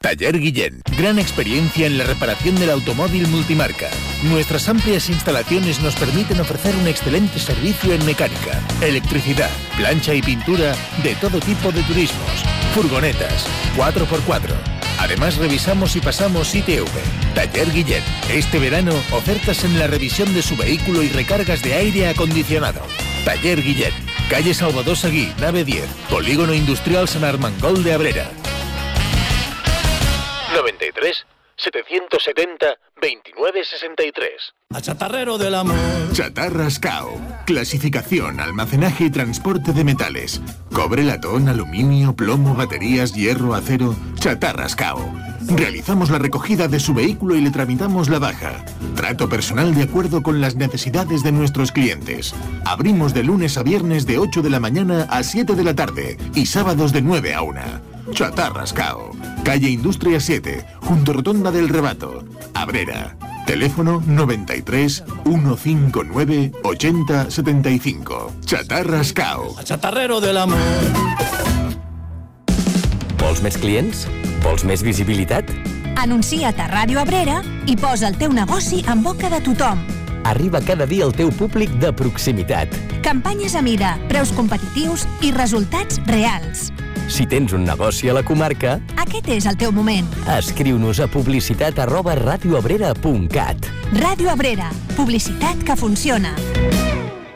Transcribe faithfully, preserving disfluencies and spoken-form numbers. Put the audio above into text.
Taller Guillén. Gran experiencia en la reparación del automóvil multimarca. Nuestras amplias instalaciones nos permiten ofrecer un excelente servicio en mecánica, electricidad, plancha y pintura de todo tipo de turismos, furgonetas, cuatro por cuatro. Además revisamos y pasamos I T V. Taller Guillén. Este verano ofertas en la revisión de su vehículo y recargas de aire acondicionado. Taller Guillén. Calle Salvador Seguí, nave diez. Polígono Industrial San Armengol de Abrera. noventa y tres, setecientos setenta, veintinueve sesenta y tres. A Chatarrero del Amor. Chatarras Cao. Clasificación, almacenaje y transporte de metales. Cobre, latón, aluminio, plomo, baterías, hierro, acero. Chatarras Cao. Realizamos la recogida de su vehículo y le tramitamos la baja. Trato personal de acuerdo con las necesidades de nuestros clientes. Abrimos de lunes a viernes de ocho de la mañana a siete de la tarde y sábados de nueve a una. Chatarras Cao. Calle Industria siete, junto a Rotonda del Rebato, Abrera. Teléfono noventa y tres, ciento cincuenta y nueve, ochenta setenta y cinco. Chatarras Cao. A Chatarrero del Amor. Vols més clients? Vols més visibilitat? Anuncia't a Ràdio Abrera i posa el teu negoci en boca de tothom. Arriba cada dia al teu públic de proximitat. Campanyes a mida, preus competitius i resultats reals. Si tens un negoci a la comarca, aquest és el teu moment. Escriu-nos a publicitat arroba radioabrera punt cat. Ràdio Abrera, publicitat que funciona.